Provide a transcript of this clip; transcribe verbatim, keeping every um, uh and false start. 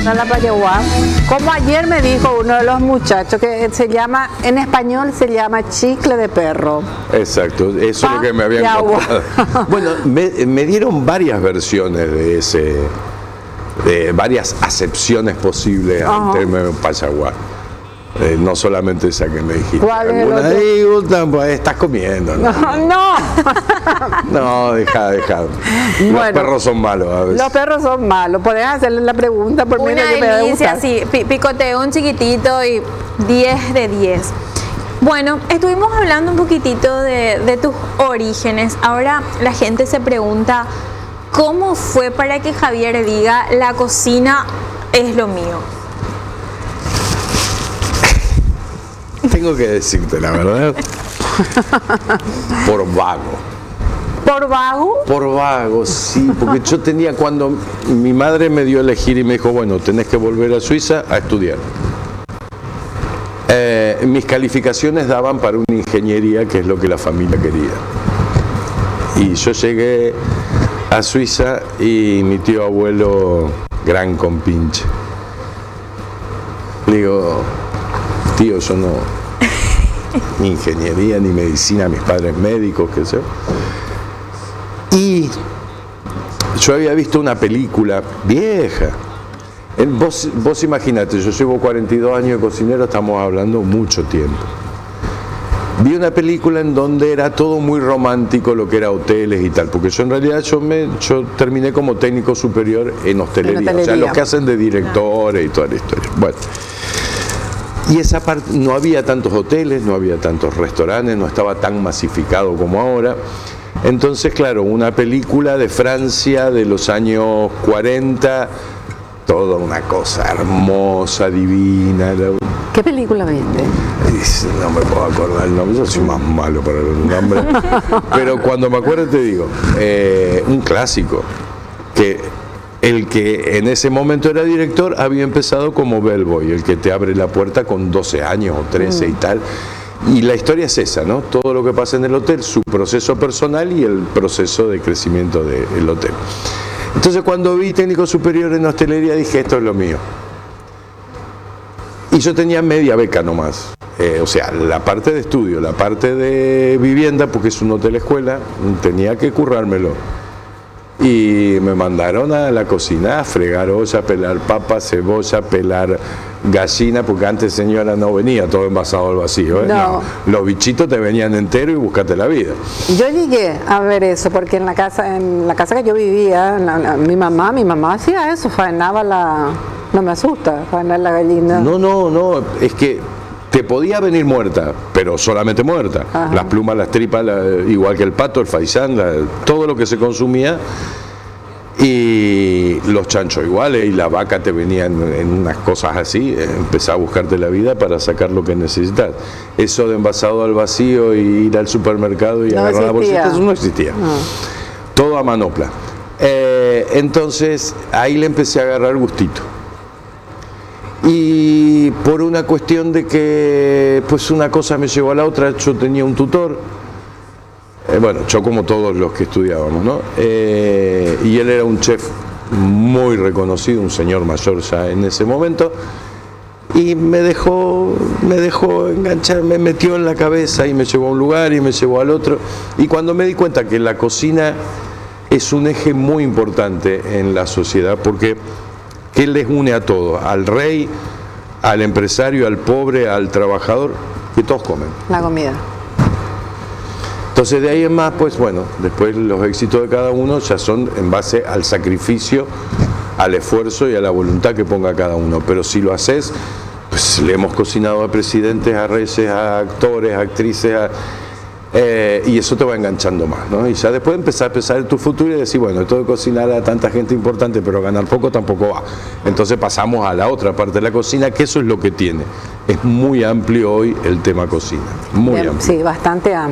a la payaguá. Como ayer me dijo uno de los muchachos que se llama, en español se llama chicle de perro. Exacto, eso es lo que me habían contado. Bueno, me, me dieron varias versiones de ese, de varias acepciones posibles al término payaguá. Eh, no solamente esa que me dijiste. ¿Cuál es el otro? Ahí gustan, pues, estás comiendo, ¿no? No, no. No, deja, deja. Los Bueno, perros son malos a veces. Los perros son malos. Podés hacerle la pregunta por Una medio que me da delicia, sí, pi- picoteo un chiquitito y diez de diez. Bueno, estuvimos hablando un poquitito de, de tus orígenes. Ahora la gente se pregunta, ¿cómo fue para que Javier diga, la cocina es lo mío? Tengo que decirte la verdad. Por vago. ¿Por vago? Por vago, sí, porque yo tenía, cuando mi madre me dio a elegir y me dijo, bueno, tenés que volver a Suiza a estudiar. Eh, mis calificaciones daban para una ingeniería, que es lo que la familia quería. Y yo llegué a Suiza y mi tío abuelo, gran compinche, le digo, tío, yo no, ni ingeniería, ni medicina, mis padres médicos, qué sé yo. Y yo había visto una película vieja. Vos, vos imaginate, yo llevo cuarenta y dos años de cocinero, estamos hablando mucho tiempo. Vi una película en donde era todo muy romántico, lo que era hoteles y tal, porque yo en realidad yo, me, yo terminé como técnico superior en hostelería, en hostelería. O sea, los que hacen de directores y toda la historia. Bueno. Y esa parte, no había tantos hoteles, no había tantos restaurantes, no estaba tan masificado como ahora. Entonces, claro, una película de Francia de los años cuarenta, toda una cosa hermosa, divina. ¿Qué película viste? No me puedo acordar el nombre, yo soy más malo para el nombre. Pero cuando me acuerdo te digo, eh, un clásico, que el que en ese momento era director había empezado como bellboy, el que te abre la puerta con doce años o trece mm. y tal. Y la historia es esa, ¿no? Todo lo que pasa en el hotel, su proceso personal y el proceso de crecimiento del hotel. Entonces, cuando vi técnico superior en hostelería, dije, esto es lo mío. Y yo tenía media beca nomás. Eh, o sea, la parte de estudio, la parte de vivienda, porque es un hotel escuela, tenía que currármelo. Y me mandaron a la cocina a fregar olla, pelar papa, cebolla, pelar gallina, porque antes, señora, no venía todo envasado al vacío, ¿eh? No. No, los bichitos te venían enteros y buscate la vida. Yo llegué a ver eso, porque en la casa en la casa que yo vivía, la, la, mi mamá, mi mamá hacía eso, faenaba la... No me asusta, faenar la gallina. No, no, no, es que te podía venir muerta, pero solamente muerta. Ajá. Las plumas, las tripas, la, igual que el pato, el faisán, la, todo lo que se consumía. Y los chanchos iguales, y la vaca te venían en, en unas cosas así. Eh, empezá a buscarte la vida para sacar lo que necesitas. Eso de envasado al vacío y ir al supermercado y no agarrar la bolsita, eso no existía. No. Todo a manopla. Eh, entonces ahí le empecé a agarrar gustito. Y por una cuestión de que pues una cosa me llevó a la otra, yo tenía un tutor, eh, bueno, yo como todos los que estudiábamos, ¿no? Eh, y él era un chef muy reconocido, un señor mayor ya en ese momento, y me dejó, me dejó enganchar, me metió en la cabeza y me llevó a un lugar y me llevó al otro. Y cuando me di cuenta que la cocina es un eje muy importante en la sociedad, porque ¿qué les une a todos? Al rey, al empresario, al pobre, al trabajador, que todos comen. La comida. Entonces de ahí en más, pues bueno, después los éxitos de cada uno ya son en base al sacrificio, al esfuerzo y a la voluntad que ponga cada uno. Pero si lo haces, pues le hemos cocinado a presidentes, a reyes, a actores, a actrices, a... Eh, y eso te va enganchando más, ¿no? Y ya después empezar a pensar en tu futuro y decir, bueno, esto de cocinar a tanta gente importante, pero ganar poco tampoco va. Entonces pasamos a la otra parte de la cocina, que eso es lo que tiene. Es muy amplio hoy el tema cocina, muy Bien, amplio. Sí, bastante amplio.